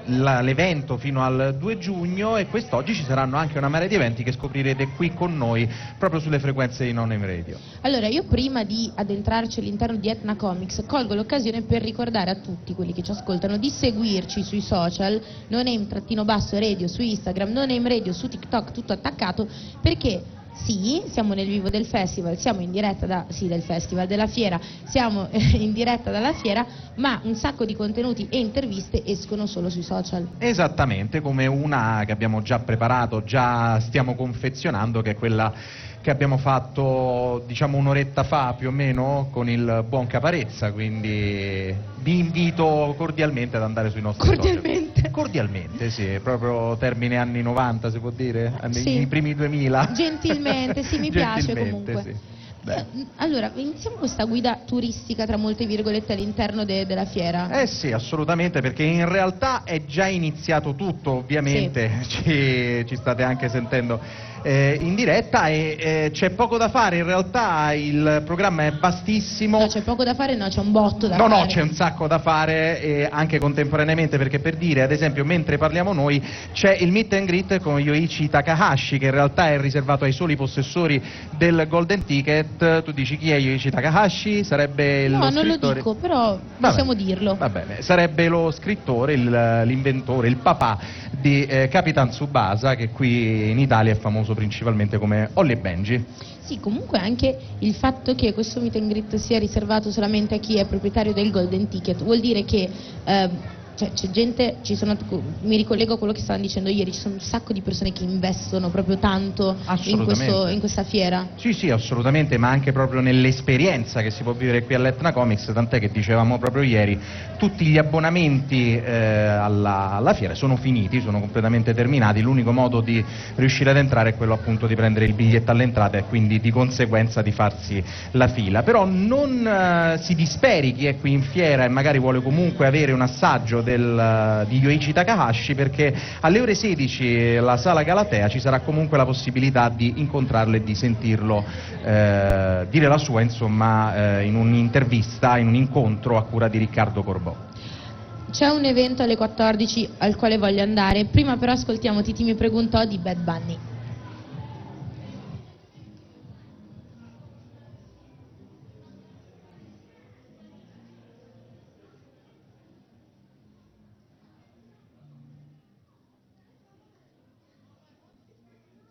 l'evento fino al 2 giugno, e quest'oggi ci saranno anche una marea di eventi che scoprirete qui con noi proprio sulle frequenze di No Name Radio. Allora, io prima di addentrarci all'interno di Etna Comics colgo l'occasione per ricordare a tutti quelli che ci ascoltano di seguirci sui social, No Name_radio su Instagram, No Name Radio su TikTok, tutto attaccato, perché sì, siamo nel vivo del festival, siamo in diretta del festival, della fiera, siamo in diretta dalla fiera, ma un sacco di contenuti e interviste escono solo sui social. Esattamente, come una che abbiamo già preparato, già stiamo confezionando, che è quella che abbiamo fatto diciamo un'oretta fa più o meno con il buon Caparezza, quindi vi invito cordialmente ad andare sui nostri social. Cordialmente, sì, proprio termine anni 90 si può dire? Sì. I primi 2000? Gentilmente, sì, mi piace comunque. Sì. Allora, iniziamo questa guida turistica tra molte virgolette all'interno della fiera. Sì, assolutamente, perché in realtà è già iniziato tutto, ovviamente, sì. Ci state anche sentendo in diretta, e c'è poco da fare, in realtà il programma è vastissimo. No, c'è poco da fare, no, c'è un botto da fare. No, c'è un sacco da fare, anche contemporaneamente, perché per dire, ad esempio, mentre parliamo noi, c'è il meet and greet con Yoichi Takahashi, che in realtà è riservato ai soli possessori del Golden Ticket. Tu dici chi è Yoichi Takahashi? Sarebbe lo scrittore... No, non lo dico, però possiamo dirlo. Va bene, sarebbe lo scrittore, l'inventore, il papà di Capitan Tsubasa, che qui in Italia è famoso principalmente come Holly e Benji. Sì, comunque anche il fatto che questo meet and greet sia riservato solamente a chi è proprietario del Golden Ticket vuol dire che c'è gente, mi ricollego a quello che stavano dicendo ieri, ci sono un sacco di persone che investono proprio tanto in questa fiera. Sì, assolutamente, ma anche proprio nell'esperienza che si può vivere qui all'Etna Comics, tant'è che dicevamo proprio ieri, tutti gli abbonamenti alla fiera sono finiti, sono completamente terminati, l'unico modo di riuscire ad entrare è quello appunto di prendere il biglietto all'entrata e quindi di conseguenza di farsi la fila. Però non si disperi chi è qui in fiera e magari vuole comunque avere un assaggio di Yoichi Takahashi, perché alle ore 16 alla Sala Galatea ci sarà comunque la possibilità di incontrarlo e di sentirlo dire la sua, insomma, in un'intervista, in un incontro a cura di Riccardo Corbò. C'è un evento alle 14 al quale voglio andare, prima però ascoltiamo Titi mi preguntò di Bad Bunny.